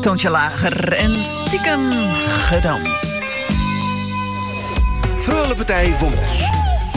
Toontje lager en stiekem gedanst. Vreulenpartij Wommels.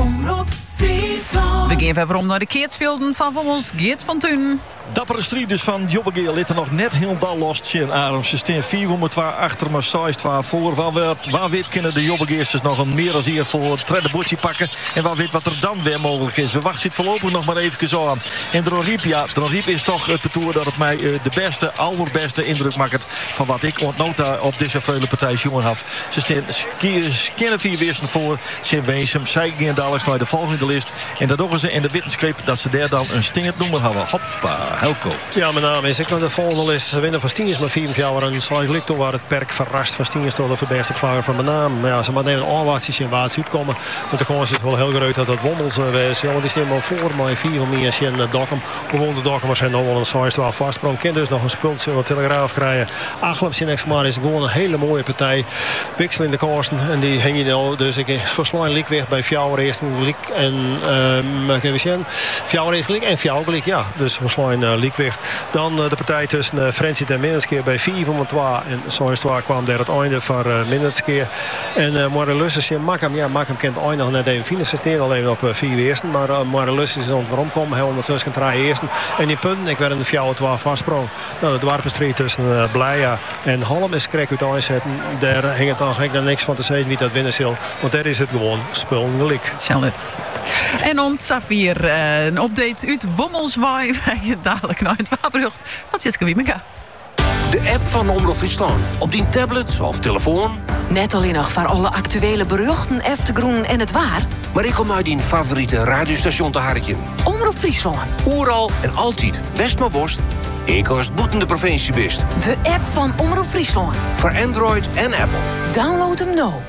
We gaan verder om naar de Keertsvelden van Wommels. Geert van Thun. Dappere strijders van Jobbegeer litten nog net helemaal lost in Arem. Ze staan 4-2 achter, maar 6-2 voor. Waar weet kunnen de Jobbegeersters nog een meer dan hier voor het tweede bootje pakken. En waar weet wat er dan weer mogelijk is. We wachten voorlopig nog maar even aan. En Dronriep is toch het parcours dat het mij de allerbeste indruk maakt van wat ik ontnota op deze Vreulenpartij jongen had. Ze staan 4 weersten voor. Ze wezen. Zij gaan dadelijk naar de volgende list. En dat doen ze in de wetenschap dat ze daar dan een stingend nummer hebben. Hoppa. Helco. Ja, mijn naam is ik naar de volgende is winnaar van Stienjes met 4 jaar. En eigenlijk toen waar het perk verrast van Stienjes door de verbeste klaar van mijn naam. Maar ja, ze moeten even aanwaarts in waard uitkomen. Want de kans is wel heel groot dat het Wommels wees. Ja, want die staan maar voor mij 4 van mij in Dokkum. Gewoon de Dokkum zijn nog wel een 6-12 vastsprong. Kan dus nog een spult in de Telegraaf krijgen. Achlem zijn extra is gewoon een hele mooie partij. Wixel in de kosten en die hing je nou. Dus ik verslaan Liek weg bij Fjouwer eerst Liek en Fjouwer eerst Liek en Fjouwer Liek. Ja, dus verslaan Liek weg. Dan de partij tussen Frensie en Minneskeer bij 4-2 en 6-2 kwam daar het einde van Minneskeer. En Marelus Makam kent het einde nog net even finish. Ze staan al even op 4 eersten, maar Marelus is aan het waarom komen. Hij ondertussen 3 eersten. En die punten, ik werd in de 4-12 vastsprong. Nou, de dwarpenstrijd tussen Bleija en Halm is krek uit aanzetten. Daar hing het dan niks van te zeggen wie dat winnen zal. Want daar is het gewoon spul Liek. En ons Safir, een update uit Wommelswaai. Wij dadelijk naar het Wapenbrug. Wat zit er weer? De app van Omroep Friesland. Op die tablet of telefoon. Net alleen nog voor alle actuele beruchten, Eftegroen en het waar. Maar ik kom uit die favoriete radiostation te harken. Omroep Friesland. Oeral en altijd. West maar worst. Ik als het boetende provincie best. De app van Omroep Friesland. Voor Android en Apple. Download hem nou.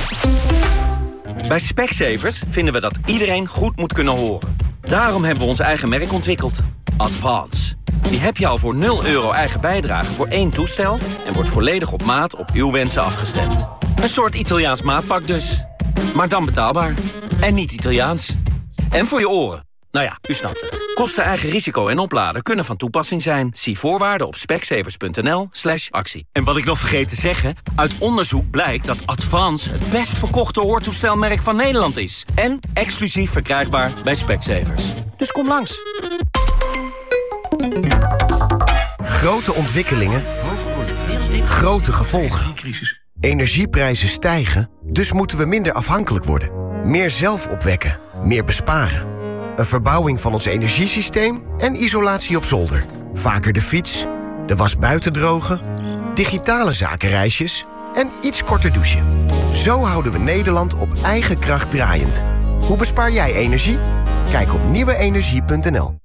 Bij Specsavers vinden we dat iedereen goed moet kunnen horen. Daarom hebben we ons eigen merk ontwikkeld. Advance. Die heb je al voor €0 eigen bijdrage voor 1 toestel... en wordt volledig op maat op uw wensen afgestemd. Een soort Italiaans maatpak dus. Maar dan betaalbaar. En niet Italiaans. En voor je oren. Nou ja, u snapt het. Kosten, eigen risico en opladen kunnen van toepassing zijn. Zie voorwaarden op specsavers.nl/actie. En wat ik nog vergeet te zeggen... uit onderzoek blijkt dat Advance het best verkochte hoortoestelmerk van Nederland is. En exclusief verkrijgbaar bij Specsavers. Dus kom langs. Grote ontwikkelingen, grote gevolgen. Energieprijzen stijgen, dus moeten we minder afhankelijk worden. Meer zelf opwekken, meer besparen. Een verbouwing van ons energiesysteem en isolatie op zolder. Vaker de fiets, de was buiten drogen, digitale zakenreisjes en iets korter douchen. Zo houden we Nederland op eigen kracht draaiend. Hoe bespaar jij energie? Kijk op nieuweenergie.nl.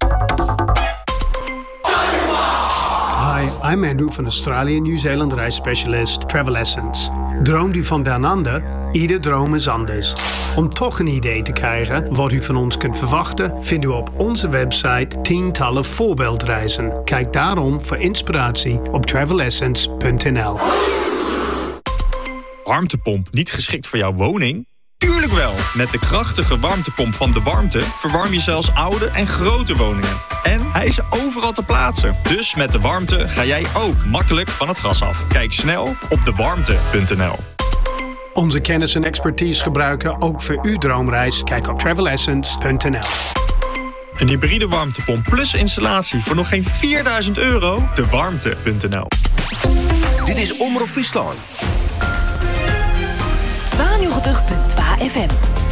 Hi, I'm Andrew van Australië en Nieuw-Zeeland reisspecialist Travel Essence. Droomt u van down under? Ieder droom is anders. Om toch een idee te krijgen wat u van ons kunt verwachten... vindt u op onze website tientallen voorbeeldreizen. Kijk daarom voor inspiratie op travelessence.nl. Warmtepomp niet geschikt voor jouw woning? Tuurlijk wel! Met de krachtige warmtepomp van De Warmte verwarm je zelfs oude en grote woningen. En hij is overal te plaatsen. Dus met De Warmte ga jij ook makkelijk van het gas af. Kijk snel op dewarmte.nl. Onze kennis en expertise gebruiken ook voor uw droomreis. Kijk op travelessence.nl. Een hybride warmtepomp plus installatie voor nog geen €4.000? Dewarmte.nl. Dit is Omroep Friesland. 92.2 FM.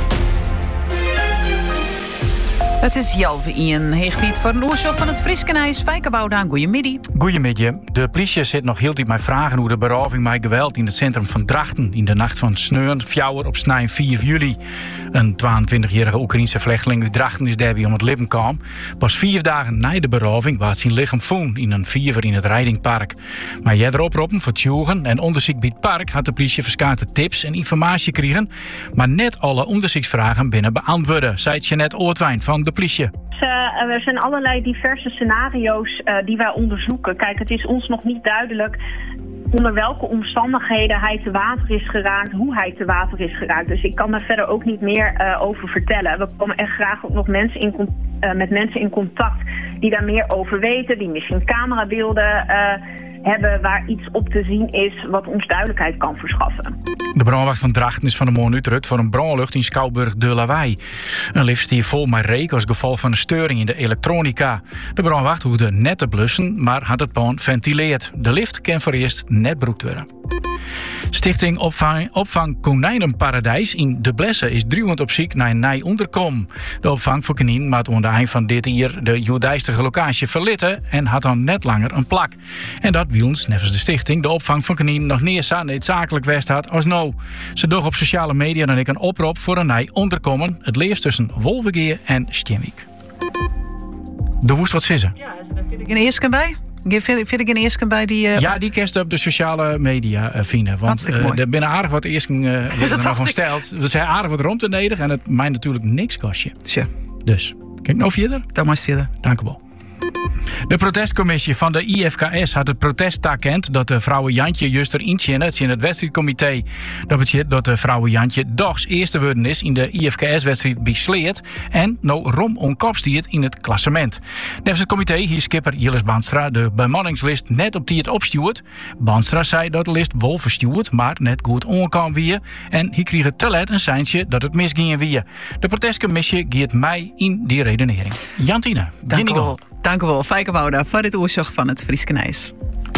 Het is Jalve Ian. Heeft iets voor een oorzaak van het Frieskenijs. Fijkebouwdaan, goeiemiddag. Goeiemiddag. De politie zit nog heel tijd met vragen hoe de beroving met geweld in het centrum van Drachten in de nacht van Sneun, Fjouwer op Snij 4 juli. Een 22-jarige Oekraïense vluchteling uit Drachten is daarbij om het leven kwam. Pas 4 dagen na de beroving was zijn lichaam voen in een vierver in het Rijdingpark. Maar jij erop roepen voor tjoegen en onderzoek bij het park had de politie verschillende tips en informatie gekregen. Maar net alle onderzoeksvragen binnen beantwoorden, zei Jeanette Oortwijn van de politie. Er zijn allerlei diverse scenario's die wij onderzoeken. Kijk, het is ons nog niet duidelijk onder welke omstandigheden hij te water is geraakt, hoe hij te water is geraakt. Dus ik kan daar verder ook niet meer over vertellen. We komen echt graag ook nog met mensen in contact die daar meer over weten, die misschien camerabeelden hebben waar iets op te zien is wat ons duidelijkheid kan verschaffen. De brandwacht van Drachten is van de morgen uitrut voor een brandlucht in Schouwburg de Lawaai. Een lift stier vol met reek als gevolg van een storing in de elektronica. De brandwacht hoefde net te blussen, maar had het pand ventileerd. De lift kan voor eerst net broekt worden. Stichting Opvang Konijnenparadijs in De Blesse is druwend op zoek naar een nieuw onderkom. De opvang voor konijnen maakt onder het eind van dit jaar de joodijstige locatie verlitten en had dan net langer een plak. En dat wielens, nevens de stichting, de opvang van konijnen nog niet zo noodzakelijk west had als nou. Ze doch op sociale media dan ik een oproep voor een nieuw onderkomen. Het leest tussen Wolvengeer en Steenwijk. De woest wat sissen. Ja, daar vind ik een eerste bij. Vind ik een eerste bij die... Ja, die kerst op de sociale media vinden. Want er binnen aardig wat eersten worden er nog gesteld. Er zijn aardig wat rond te nedig en het mij natuurlijk niks kost je. Tja. Dus, kijk nou verder. Dan maar verder. Dank u wel. De protestcommissie van de IFKS had het protest erkend dat de vrouwen Jantje Juster inzinnen in het wedstrijdcomité. Dat betekent dat de vrouwen Jantje dochs eerste worden is in de IFKS-wedstrijd bij Sleert en nou rom onkopstiert in het klassement. Nevens het comité hier skipper Jilles Banstra de bemanningslist net op die het opstuurt. Banstra zei dat de list wel verstuurd, maar net goed onkwam wie en hij kreeg het te laat een seintje dat het misging wie. De protestcommissie geeft mij in die redenering. Jantine, dank u wel. Dank u wel, Fijke Wouda, voor dit oorzaak van het Frieske Nijs.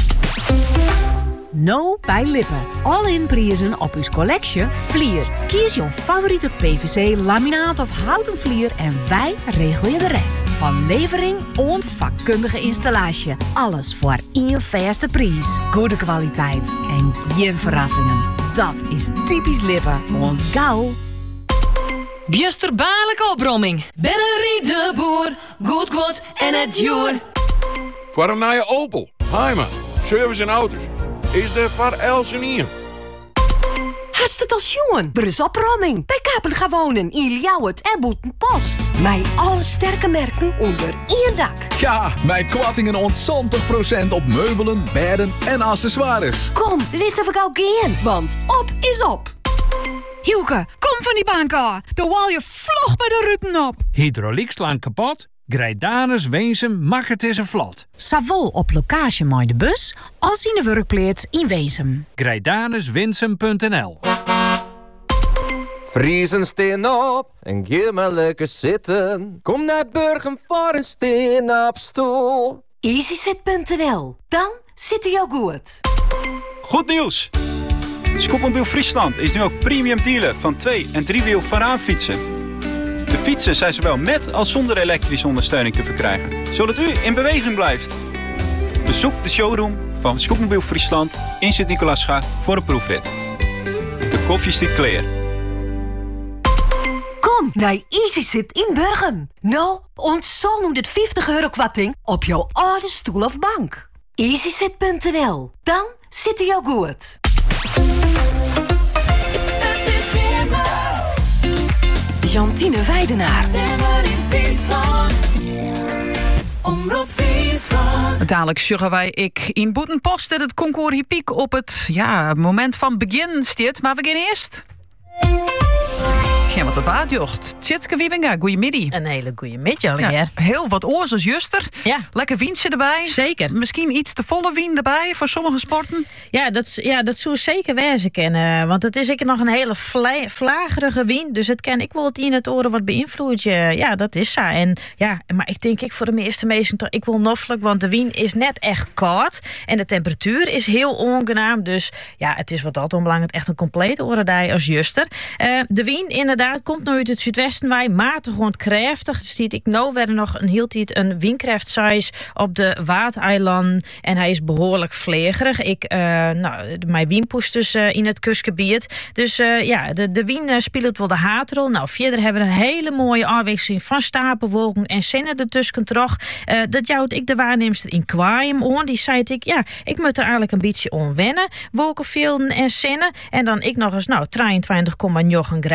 Nou bij Lippen. All-in prijzen op uw collectie Vlier. Kies jouw favoriete PVC, laminaat of houten vlier en wij regelen je de rest. Van levering en vakkundige installatie. Alles voor één vaste prijs. Goede kwaliteit en geen verrassingen. Dat is typisch Lippen. Want gauw. Biesterbaarlijke opbromming. Bennerie de boer. Goed en het joer. Voor een nieuwe Opel. Heimat. Service en auto's. Is er voor Elsenier. Hast het als jongen? Er is opruiming. Bij Kapen gaan wonen in Ljouwert en Boetenpost. Mijn alle sterke merken onder één dak. Ja, mijn kwattingen ont 20% op meubelen, bedden en accessoires. Kom, laten we gauw gaan, want op is op. Hielke, kom van die bank af. De wal je vlog bij de rutten op. Hydrauliek kapot? Grijdanus, Weensum, makkert is een vlot. Savol op locatie met de bus, als in de werkplaats in Weensum. Grijdanuswinsum.nl. Vriezen steen op en ga maar lekker zitten. Kom naar Burgum voor een steen op stoel. EasyZet.nl, dan zit hij jou goed. Goed nieuws! Scootmobiel Friesland is nu ook premium dealer van 2- en 3-wiel voorraadfietsen. De fietsen zijn zowel met als zonder elektrische ondersteuning te verkrijgen, zodat u in beweging blijft. Bezoek de showroom van Scootmobiel Friesland in Sint-Nicolaasga voor een proefrit. De koffie stikt clear. Kom naar EasyZet in Burgum. Nou, ontzol nu dit €50 kwatting op jouw oude stoel of bank. EasyZet.nl, dan zit hij jou goed. Jantine Weidenaar. Dadelijk zeggen wij in Boetenpost dat het concours Hippiek op het moment van begin staat. Maar we gaan eerst. Ja, wat het waard, jocht. Tjitske Wiebinga, goeiemiddag. Een hele goeie middag alweer. Ja, heel wat oors als juster. Ja. Lekker windje erbij. Zeker. Misschien iets te volle wien erbij voor sommige sporten. Ja, dat zou zeker wezen kennen. Want het is ik nog een hele vlagerige wind. Dus het kan ik wel het in het oren wat beïnvloedt. Ja, dat is zo. En ja, maar ik denk voor de meeste mensen toch ik wil noffelijk. Want de wind is net echt koud. En de temperatuur is heel onaangenaam. Dus ja, het is wat altijd onbelangrijk. Echt een complete orendij als juster. De wind inderdaad komt nu uit het zuidwesten bij, matig rond krachtig. Dus ik nou werden nog een windkracht 6 op de Watereilanden en hij is behoorlijk vlegerig. Mijn wind poest dus in het kustgebied. Dus de wind speelt wel de hatrol. Nou, verder hebben we een hele mooie afwisseling van stapelwolken en zinnen ertussen terug. Dat jouwt ik de waarnemster in Kwaaiem on. Die zei ik moet er eigenlijk een beetje onwennen. Wolkenvelden en zinnen. En dan ik nog eens 23,9 graden. Dus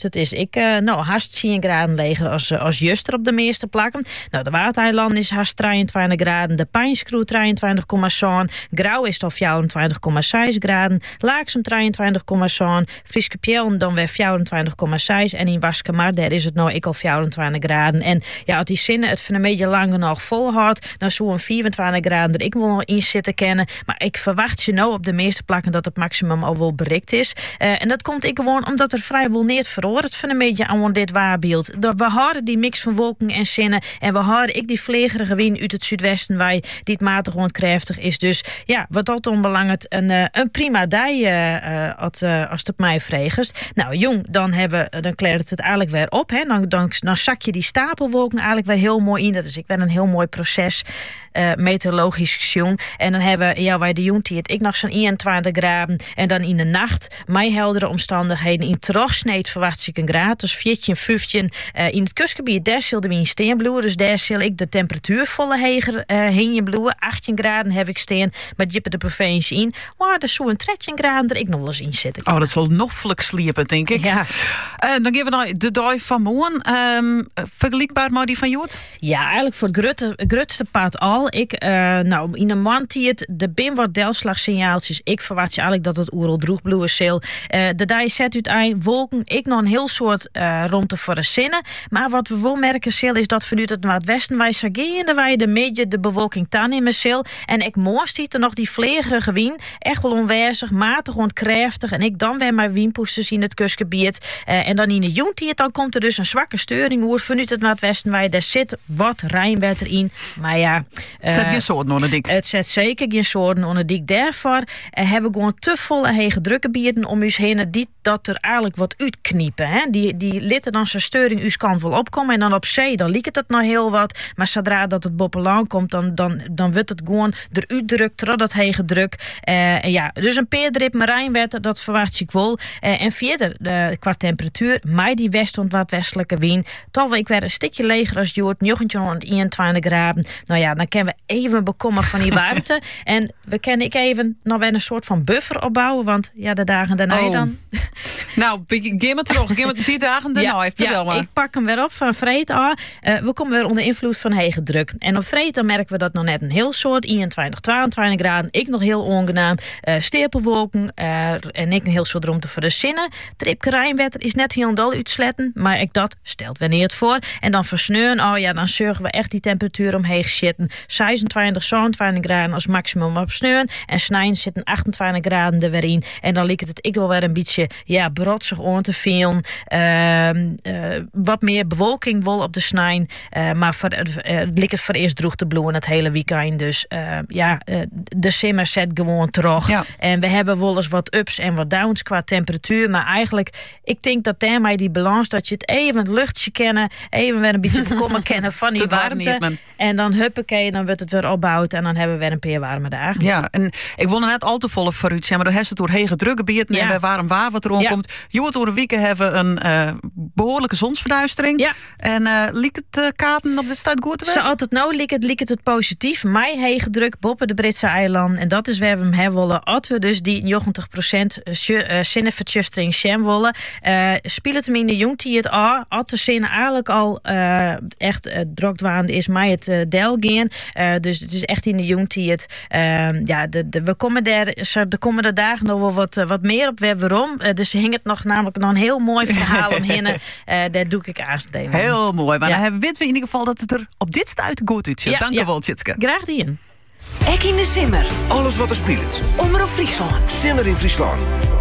Dus dat is haast 10 graden leger als juster op de meeste plakken. Nou, de Waardeiland is haast 23 graden. De Pijnskroe 23,7. Grauw is het al 24,6 graden. Laaksem 23,7. Frieske Pjellen dan weer 24,6. En in Waskamar, daar is het nou al 24 graden. En ja, als die zinnen het van een beetje lang nog volhoudt, dan zo'n 24 graden er ik wil nog in zitten kennen. Maar ik verwacht je nou op de meeste plakken dat het maximum al wel bereikt is. En dat komt gewoon omdat er vrijwel niet verhoord van een beetje aan dit waarbeeld. We houden die mix van wolken en zinnen. En we houden die vlegerige wind uit het zuidwesten waar die het matig onkrachtig is. Dus ja, wat dat onbelangrijk een prima dag als het op mij vreegest. Nou jong, dan kleurt het eigenlijk weer op. Hè. Dan zak je die stapelwolken eigenlijk weer heel mooi in. Dat is weer een heel mooi proces. Meteorologisch gezien. En dan hebben we wij de jontie het ik nog zo'n 21 graden. En dan in de nacht, mij heldere omstandigheden. In Trochsneed verwacht ik een graad. Dus 14, 15. In het kustgebied, daar zullen we in steen bloeien. Dus daar zal ik de temperatuur volle heger heen bloeien. 18 graden heb ik steen. Maar je hebt de provincie in. Maar er zo'n 13 graden er ik nog wel eens in zitten. Oh, dat zal nog vlug sliepen, denk ik. Ja. Dan geven we nou de dag van morgen. Vergelijkbaar met die van Jood? Ja, eigenlijk voor het grootste pad al. In een maand die het de bin wat delslagsignaaltjes. Ik verwacht je eigenlijk dat het oerel droogbloeien zal. De dag zet uit een wolken. Ik nog een heel soort rondte voor de zinnen. Maar wat we wel merken zal is dat vanuit het noordwesten wij sageren wij de beetje de bewolking tan in me zal. En ik moest ziet er nog die vlegerige wind. Echt wel onwijzig, matig, onkrachtig. En ik dan weer mijn windpoesters in het kustgebied. En dan in de jontiet dan komt er dus een zwakke steuring oer vanuit het noordwesten wij daar zit wat rijnwetter in. Maar ja. Het zet geen soorten onder dik. Het zet zeker geen soorten onder dik. Daarvoor hebben we gewoon te volle hege drukgebieden om ons heen die dat er eigenlijk wat uitkniepen. Hè? Die litten dan zijn steuring us kan wel opkomen. En dan op zee, dan liekt het nog heel wat. Maar zodra dat het boppelaan komt, dan wordt het gewoon eruit drukt, door dat hege druk. Dus een peerdrip marijnwetter, dat verwacht ik wel. En verder, qua temperatuur, mij die west-westelijke wind. Toch ik weer een stukje leger als Jood, 21 graden. Nou ja, dan kunnen we even bekomen van die warmte. En we kunnen even nog weer een soort van buffer opbouwen. Want ja, de dagen daarna dan. Nou, geef me terug. Geef me die dagen daarna. Vertel maar. Ik pak hem weer op van vreed aan. We komen weer onder invloed van hege druk. En op vreed dan merken we dat nog net een heel soort. 21, 22 graden. Ik nog heel ongenaam. Stapelwolken. En ik een heel soort ruimte voor de zinnen. Tripke rijnwetter is net heel dol uitsletten. Maar ik dat stelt wanneer het voor. En dan versneuren. Dan zorgen we echt die temperatuur omheen zitten. 26, 27 graden als maximum op sneuren. En snijden zitten 28 graden er weer in. En dan lijkt het ik wel weer een beetje brotsig aan te veel. Wat meer bewolking wel op de snijn. Maar lijkt het voor eerst droeg te bloeien het hele weekend. Dus de simmer zet gewoon terug. Ja. En we hebben wel eens wat ups en wat downs qua temperatuur. Maar eigenlijk, ik denk dat daarmee die balans, dat je het even het luchtje kennen. Even weer een beetje bekomen kennen van die warmte. En dan huppakee, dan wordt het weer opbouwd. En dan hebben we weer een paar warme dagen. Ja, en ik wil net al te volle vooruit zijn. Maar dan heeft het door hege drukgebieden. En bij warm waar wat er komt. Je wordt door de weken hebben een behoorlijke zonsverduistering. Ja. En liekt het kaarten op dit staat goed te wezen? Zo altijd nou liekt het positief. Mij hege druk boven de Britse eilanden. En dat is waar we hem hebben willen. Als we dus die 90% zinnenvertjustering zijn willen. Speel het hem in de jongtie het aan. Als de zinnen eigenlijk al echt drokdwaande is mij het delgeen. Dus het is echt in de jongtie het. We komen daar de komende dagen nog wel wat meer op waarom. Dus hing het namelijk nog een heel mooi verhaal omheen. Daar doe ik aansteen. Heel mooi. Maar dan weten we in ieder geval dat het er op dit stuit goed uitziet. Dank je wel, Tjitske. Graag die. Ek in de simmer. Alles wat er speelt. Omroep Friesland. Simmer in Friesland.